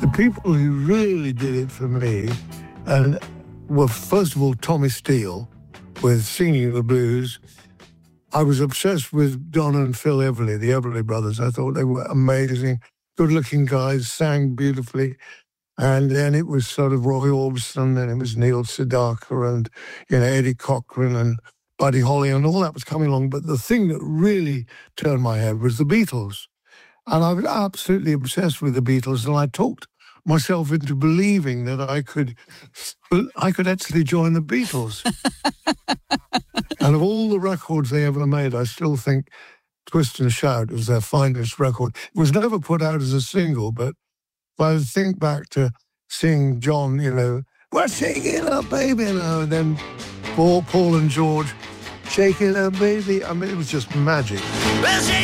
The people who really did it for me were, first of all, Tommy Steele with Singing the Blues. I was obsessed with Don and Phil Everly, the Everly brothers. I thought they were amazing, good-looking guys, sang beautifully. And then it was sort of Roy Orbison, and it was Neil Sedaka and, Eddie Cochran and Buddy Holly, and all that was coming along. But the thing that really turned my head was the Beatles. And I was absolutely obsessed with the Beatles, and I talked myself into believing that I could actually join the Beatles. And of all the records they ever made, I still think Twist and Shout was their finest record. It was never put out as a single, but if I think back to seeing John, we're shaking it up, baby, and then Paul and George, shake it up, baby. I mean, it was just magic.